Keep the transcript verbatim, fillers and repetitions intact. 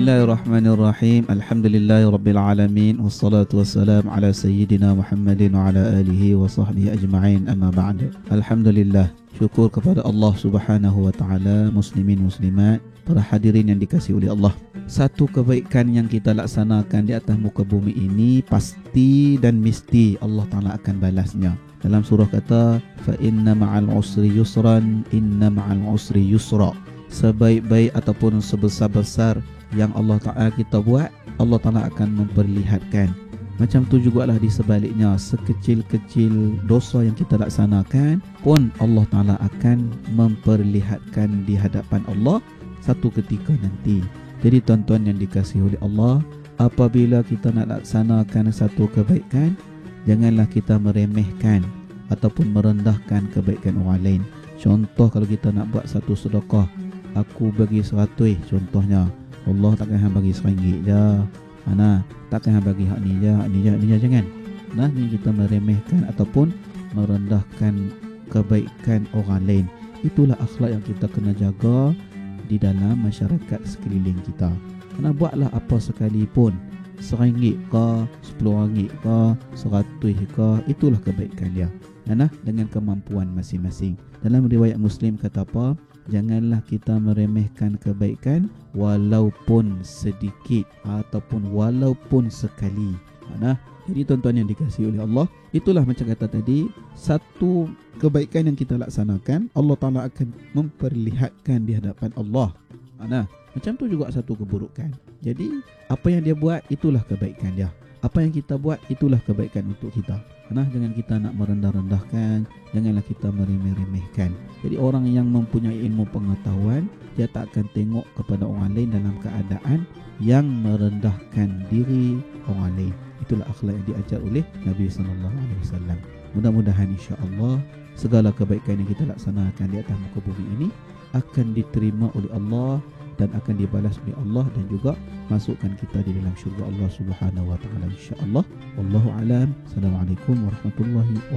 Bismillahirrahmanirrahim. Alhamdulillahirabbil alamin wassalatu wassalamu ala sayyidina Muhammadin wa ala alihi wa sahbihi ajma'in. Amma ba'd. Alhamdulillah, syukur kepada Allah Subhanahu wa taala, muslimin muslimat, para hadirin yang dikasihi oleh Allah. Satu kebaikan yang kita laksanakan di atas muka bumi ini pasti dan mesti Allah Taala akan balasnya. Dalam surah kata, fa inna ma'al usri yusran, inna ma'al usri yusra. Sebaik-baik ataupun sebesar-besar yang Allah Ta'ala kita buat, Allah Ta'ala akan memperlihatkan. Macam tu jugalah di sebaliknya, sekecil-kecil dosa yang kita laksanakan pun Allah Ta'ala akan memperlihatkan di hadapan Allah satu ketika nanti. Jadi tuan-tuan yang dikasihi oleh Allah, apabila kita nak laksanakan satu kebaikan, janganlah kita meremehkan ataupun merendahkan kebaikan orang lain. Contoh, kalau kita nak buat satu sedekah, aku bagi seratus contohnya, Allah takkan hang bagi seringgit je. Mana takkan hang bagi hak ni je, hak ni je, hak ni je, jangan. Nah, ni kita meremehkan ataupun merendahkan kebaikan orang lain. Itulah akhlak yang kita kena jaga di dalam masyarakat sekeliling kita. Kena buatlah apa sekalipun, seringgit ke, sepuluh ringgit ke, seratus ke, itulah kebaikan dia. Nah, dengan kemampuan masing-masing. Dalam riwayat Muslim kata apa? Janganlah kita meremehkan kebaikan walaupun sedikit ataupun walaupun sekali. Nah, jadi tuan-tuan yang dikasihi oleh Allah, itulah macam kata tadi, satu kebaikan yang kita laksanakan, Allah Ta'ala akan memperlihatkan di hadapan Allah. Nah, macam tu juga satu keburukan. Jadi, apa yang dia buat, itulah kebaikan dia. Apa yang kita buat, itulah kebaikan untuk kita. Nah, jangan kita nak merendah-rendahkan, janganlah kita meremeh-remehkan. Jadi orang yang mempunyai ilmu pengetahuan, dia tak akan tengok kepada orang lain dalam keadaan yang merendahkan diri orang lain. Itulah akhlak yang diajar oleh Nabi sallallahu alaihi wasallam. Mudah-mudahan insya-Allah segala kebaikan yang kita laksanakan di atas muka bumi ini akan diterima oleh Allah dan akan dibalas oleh Allah dan juga masukkan kita di dalam syurga Allah Subhanahu wa taala insya-Allah. Wallahu alam. Assalamualaikum warahmatullahi wabarakatuh.